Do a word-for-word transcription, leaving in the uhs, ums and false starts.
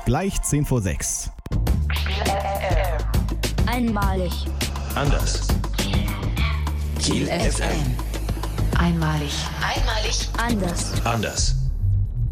Gleich zehn vor sechs. Einmalig. Anders. Kiel F M. Einmalig. Einmalig. Anders. Anders.